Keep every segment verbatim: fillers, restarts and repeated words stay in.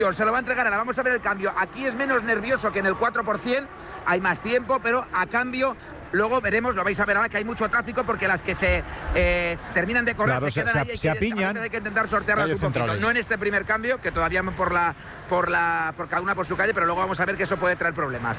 Se lo va a entregar ahora, vamos a ver el cambio. Aquí es menos nervioso que en el cuatro por ciento, hay más tiempo, pero a cambio luego veremos, lo vais a ver ahora, que hay mucho tráfico porque las que se eh, terminan de correr claro, se, se quedan se, ahí, hay se que, apiñan. hay que intentar sortearlas un poquito. Centrales. No en este primer cambio, que todavía por la por la por cada una por su calle, pero luego vamos a ver que eso puede traer problemas.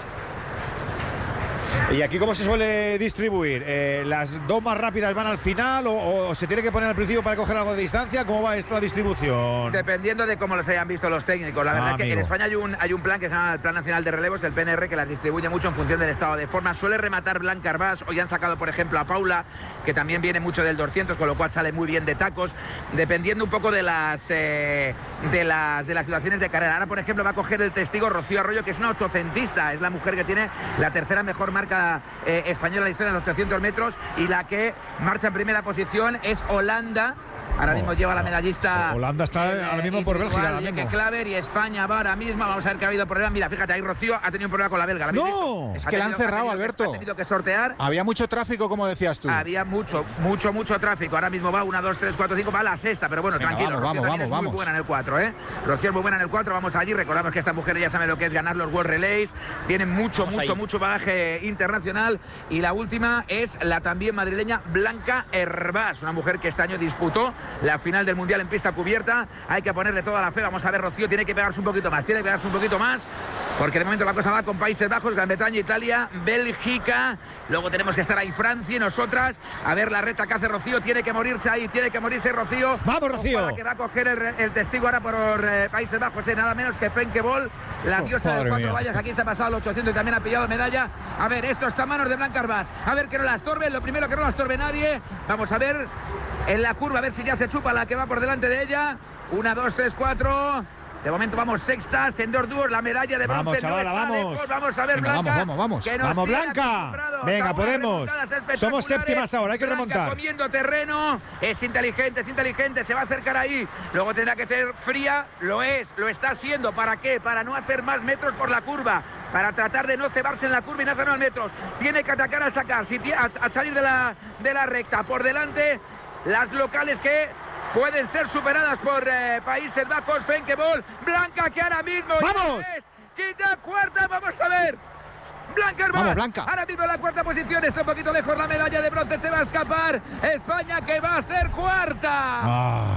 ¿Y aquí cómo se suele distribuir? Eh, ¿Las dos más rápidas van al final o, o se tiene que poner al principio para coger algo de distancia? ¿Cómo va esta distribución? Dependiendo de cómo los hayan visto los técnicos. La Ah, verdad amigo. que en España hay un, hay un plan que se llama el Plan Nacional de Relevos, el P N R, que las distribuye mucho en función del estado de forma. Suele rematar Blanca Arbás. Hoy han sacado, por ejemplo, a Paula, que también viene mucho del doscientos, con lo cual sale muy bien de tacos, dependiendo un poco de las, eh, de las, de las situaciones de carrera. Ahora, por ejemplo, va a coger el testigo Rocío Arroyo, que es una ochocentista. Es la mujer que tiene la tercera mejor marca eh, española de la historia en los ochocientos metros, y la que marcha en primera posición es Holanda. Ahora mismo oh, lleva la oh, medallista. Holanda está eh, ahora mismo por Bélgica. Ahora mismo. Claver, y España va ahora mismo. Vamos a ver qué ha habido problema. Mira, fíjate, ahí Rocío ha tenido un problema con la belga. ¿La habéis No, visto? es Ha que la han tenido- cerrado, ha tenido que- Alberto. Ha tenido que sortear. Había mucho tráfico, como decías tú. Había mucho, mucho, mucho tráfico. Ahora mismo va una, dos, tres, cuatro, cinco, va a la sexta, pero bueno, Venga, tranquilo. vamos, Rocío vamos, también vamos, es muy vamos. buena en el cuatro, ¿eh? Rocío es muy buena en el cuatro, vamos allí. Recordamos que esta mujer ya sabe lo que es ganar los World Relays. Tiene mucho, Vamos mucho, ahí. mucho bagaje internacional. Y la última es la también madrileña Blanca Hervás, una mujer que este año disputó la final del Mundial en pista cubierta. Hay que ponerle toda la fe. Vamos a ver, Rocío tiene que pegarse un poquito más, tiene que pegarse un poquito más, porque de momento la cosa va con Países Bajos, Gran Bretaña, Italia, Bélgica. Luego tenemos que estar ahí Francia y nosotras. A ver la recta que hace Rocío. Tiene que morirse ahí, tiene que morirse Rocío. ¡Vamos, Rocío! Ojalá, que va a coger el, el testigo ahora por eh, Países Bajos, eh, nada menos que Fenke Bol, la Oh, diosa madre del cuatro mía. vallas. Aquí se ha pasado el ochocientos y también ha pillado medalla. A ver, esto está en manos de Blanca Arbás. A ver que no la estorbe. Lo primero, que no la estorbe nadie. Vamos a ver en la curva, a ver si ya se chupa la que va por delante de ella. Una, dos, tres, cuatro. De momento vamos sextas en dos dúos, la medalla de bronce. Vamos, chavala, no está vamos. lejos. Vamos a ver, Venga, Blanca. vamos, vamos, vamos. que nos Vamos, tiene Blanca. acostumbrados Venga, a unas podemos. remontadas Somos espectaculares. séptimas ahora, hay que Blanca remontar. comiendo terreno, es inteligente, es inteligente, se va a acercar ahí. Luego tendrá que ser fría, lo es, lo está haciendo. ¿Para qué? Para no hacer más metros por la curva, para tratar de no cebarse en la curva y no hacer más metros. Tiene que atacar al sacar, si tie- al, al salir de la, de la recta. Por delante, las locales que pueden ser superadas por eh, Países Bajos. Fenke Bol, Blanca, que ahora mismo ¡Vamos! ya es quinta, cuarta, vamos a ver. Blanca Hervás, Vamos, Blanca. ahora mismo en la cuarta posición, está un poquito lejos la medalla de bronce, se va a escapar. España, que va a ser cuarta. Ah,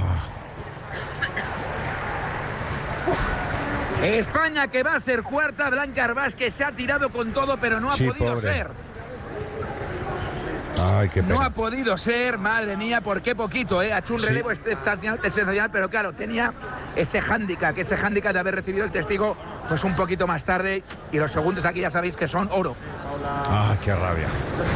España, que va a ser cuarta. Blanca Hervás, que se ha tirado con todo, pero no ha Sí, podido pobre. ser. ay, qué No pena. ha podido ser, madre mía, por qué poquito, ¿eh? Ha hecho un Sí. relevo sensacional, sensacional, pero claro, tenía ese hándicap, ese hándicap de haber recibido el testigo pues un poquito más tarde, y los segundos de aquí ya sabéis que son oro. Ah, qué rabia.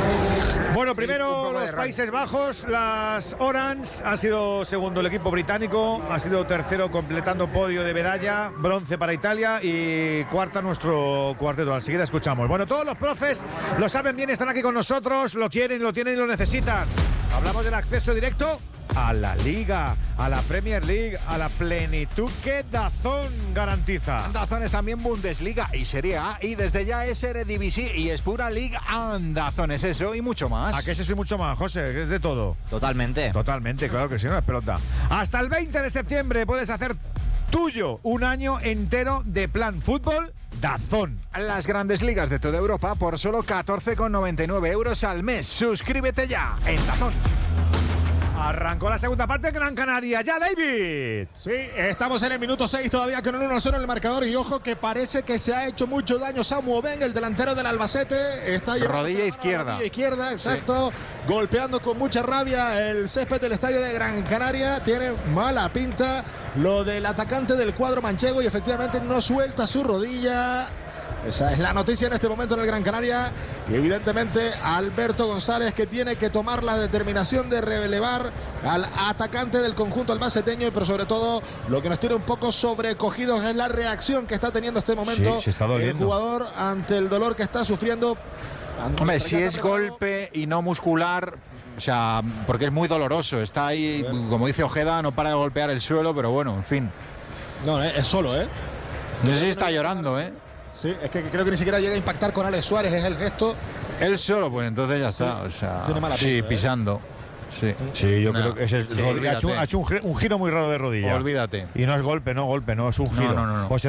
Bueno, un primero poco de los rabia. Países Bajos, las Orange, ha sido segundo el equipo británico, ha sido tercero completando podio de medalla, bronce para Italia y cuarta nuestro cuarteto. Al seguida escuchamos. Bueno, todos los profes lo saben bien, están aquí con nosotros, lo quieren, lo tienen y lo necesitan. Hablamos del acceso directo a la Liga, a la Premier League, a la plenitud que DAZN garantiza. DAZN es también Bundesliga y Serie A, y desde ya es Eredivisie y es pura Ligue uno. DAZN es eso y mucho más. ¿A qué se soy mucho más, José? Que es de todo. Totalmente. Totalmente, claro que sí, no es pelota. Hasta el veinte de septiembre puedes hacer tuyo un año entero de plan fútbol DAZN. Las grandes ligas de toda Europa por solo catorce con noventa y nueve euros al mes. Suscríbete ya en DAZN. Arrancó la segunda parte de Gran Canaria. ¡Ya, David! Sí, estamos en el minuto seis todavía con el uno a cero en el marcador, y ojo que parece que se ha hecho mucho daño Samu Ben, el delantero del Albacete. Está llevando Rodilla la izquierda. Rodilla izquierda, exacto. Golpeando con mucha rabia el césped del estadio de Gran Canaria. Tiene mala pinta lo del atacante del cuadro manchego y efectivamente no suelta su rodilla. Esa es la noticia en este momento en el Gran Canaria, y evidentemente Alberto González, que tiene que tomar la determinación de relevar al atacante del conjunto albaceteño, pero sobre todo lo que nos tiene un poco sobrecogidos es la reacción que está teniendo este momento Sí, se está el doliendo. jugador ante el dolor que está sufriendo. Hombre, si es Está preparado. golpe y no muscular, o sea, porque es muy doloroso. Está ahí, como dice Ojeda, no para de golpear el suelo, pero bueno, en fin. No, es solo, ¿eh? No sé si está llorando, ¿eh? Sí, es que creo que ni siquiera llega a impactar con Alex Suárez, es el gesto. Él solo, pues entonces ya está. O sea, tiene mala sí, pinta, ¿eh? pisando. Sí, Sí, yo Nah, creo que ese es sí, rodilla. Ha hecho, olvídate. ha hecho un, gi- un giro muy raro de rodilla. Olvídate. Y no es golpe, no golpe, no es un No, giro. no, no, no. Pues